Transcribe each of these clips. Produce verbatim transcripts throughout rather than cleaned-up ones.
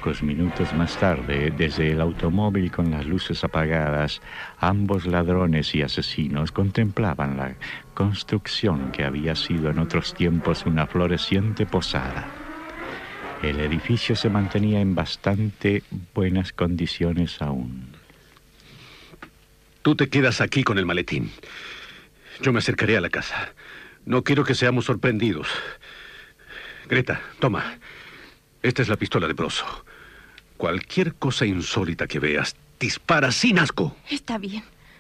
Pocos minutos más tarde, desde el automóvil con las luces apagadas, ambos ladrones y asesinos contemplaban la construcción que había sido en otros tiempos una floreciente posada. El edificio se mantenía en bastante buenas condiciones aún. Tú te quedas aquí con el maletín. Yo me acercaré a la casa. No quiero que seamos sorprendidos. Greta, toma. Esta es la pistola de Brosso. Cualquier cosa insólita que veas, dispara sin asco. Está bien.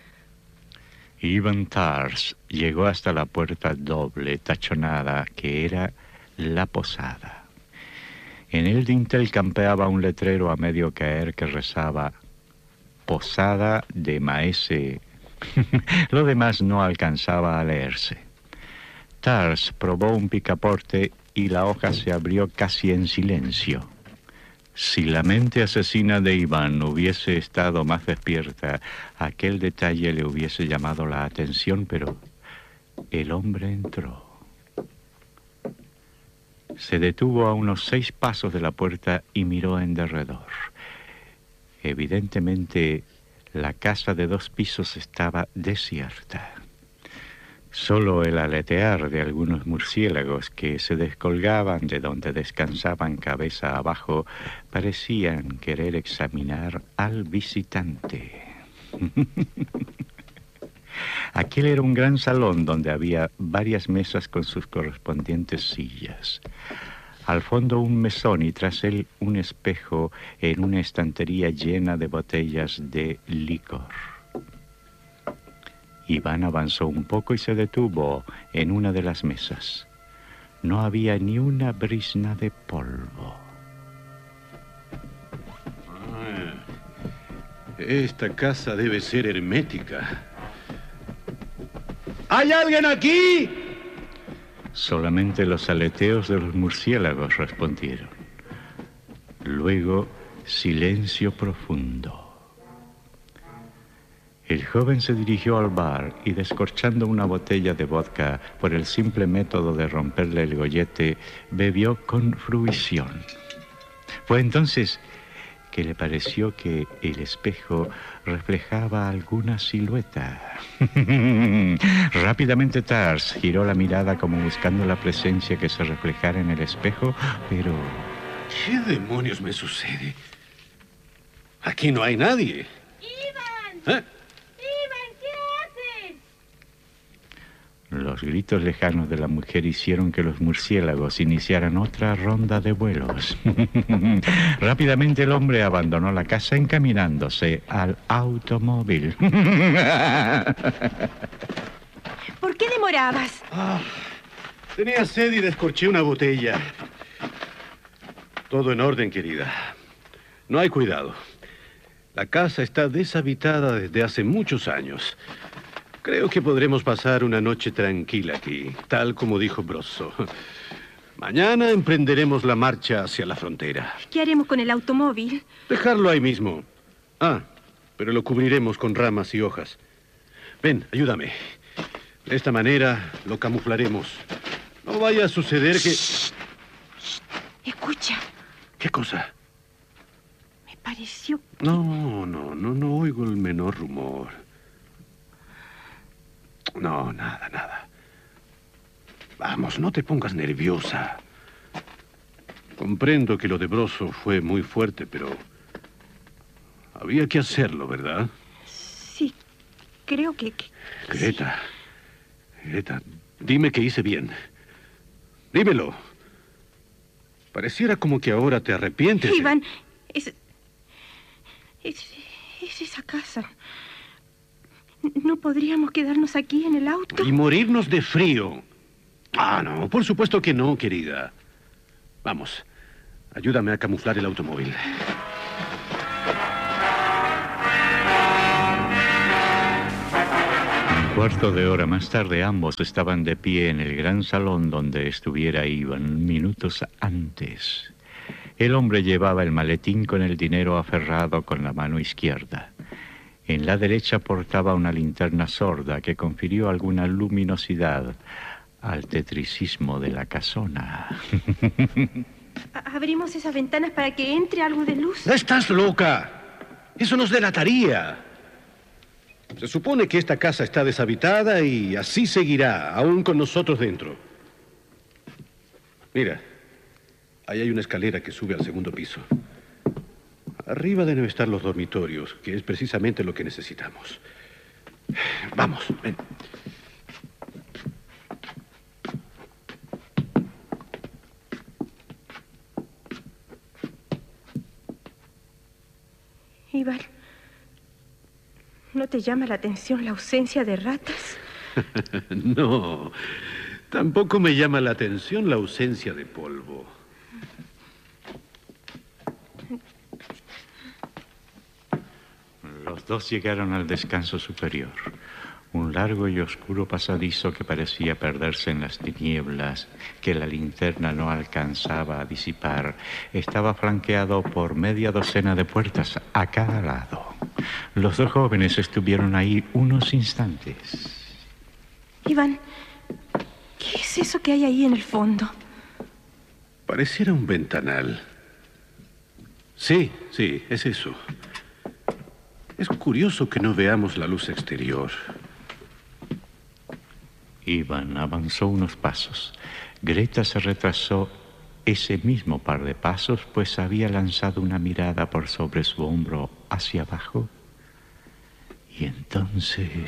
Ivan Tars llegó hasta la puerta doble tachonada que era la posada. En el dintel campeaba un letrero a medio caer que rezaba Posada de Maese. Lo demás no alcanzaba a leerse. Tars probó un picaporte y la hoja se abrió casi en silencio. Si la mente asesina de Iván hubiese estado más despierta, aquel detalle le hubiese llamado la atención, pero el hombre entró. Se detuvo a unos seis pasos de la puerta y miró en derredor. Evidentemente, la casa de dos pisos estaba desierta. Solo el aletear de algunos murciélagos que se descolgaban de donde descansaban cabeza abajo parecían querer examinar al visitante. Aquel era un gran salón donde había varias mesas con sus correspondientes sillas. Al fondo un mesón y tras él un espejo en una estantería llena de botellas de licor. Iván avanzó un poco y se detuvo en una de las mesas. No había ni una brizna de polvo. Ah, esta casa debe ser hermética. ¿Hay alguien aquí? Solamente los aleteos de los murciélagos respondieron. Luego, silencio profundo. El joven se dirigió al bar y, descorchando una botella de vodka por el simple método de romperle el gollete, bebió con fruición. Fue entonces que le pareció que el espejo reflejaba alguna silueta. Rápidamente Tars giró la mirada como buscando la presencia que se reflejara en el espejo, pero... ¿Qué demonios me sucede? Aquí no hay nadie. ¡Iván! ¿Eh? Los gritos lejanos de la mujer hicieron que los murciélagos iniciaran otra ronda de vuelos. Rápidamente el hombre abandonó la casa encaminándose al automóvil. ¿Por qué demorabas? Ah, tenía sed y descorché una botella. Todo en orden, querida. No hay cuidado. La casa está deshabitada desde hace muchos años. Creo que podremos pasar una noche tranquila aquí, tal como dijo Brosso. Mañana emprenderemos la marcha hacia la frontera. ¿Qué haremos con el automóvil? Dejarlo ahí mismo. Ah, pero lo cubriremos con ramas y hojas. Ven, ayúdame. De esta manera lo camuflaremos. No vaya a suceder que... Escucha. ¿Qué cosa? Me pareció... No, no, no, no oigo el menor rumor. No, nada, nada. Vamos, no te pongas nerviosa. Comprendo que lo de Brosso fue muy fuerte, pero... había que hacerlo, ¿verdad? Sí, creo que... que Greta, sí. Greta, dime que hice bien. Dímelo. Pareciera como que ahora te arrepientes. Iván, es... es... es esa casa. ¿No podríamos quedarnos aquí en el auto? Y morirnos de frío. Ah, no, por supuesto que no, querida. Vamos, ayúdame a camuflar el automóvil. Un cuarto de hora más tarde, ambos estaban de pie en el gran salón donde estuviera Iván minutos antes. El hombre llevaba el maletín con el dinero aferrado con la mano izquierda. En la derecha portaba una linterna sorda que confirió alguna luminosidad al tetricismo de la casona. A- abrimos esas ventanas para que entre algo de luz. ¡Estás loca! Eso nos delataría. Se supone que esta casa está deshabitada y así seguirá, aún con nosotros dentro. Mira, ahí hay una escalera que sube al segundo piso. Arriba deben estar los dormitorios, que es precisamente lo que necesitamos. Vamos, ven. Iván, ¿no te llama la atención la ausencia de ratas? No, tampoco me llama la atención la ausencia de polvo. Los dos llegaron al descanso superior, un largo y oscuro pasadizo que parecía perderse en las tinieblas, que la linterna no alcanzaba a disipar. Estaba flanqueado por media docena de puertas a cada lado. Los dos jóvenes estuvieron ahí unos instantes. Iván, ¿qué es eso que hay ahí en el fondo? Pareciera un ventanal. Sí, sí, es eso. Es curioso que no veamos la luz exterior. Iván avanzó unos pasos. Greta se retrasó ese mismo par de pasos, pues había lanzado una mirada por sobre su hombro hacia abajo. Y entonces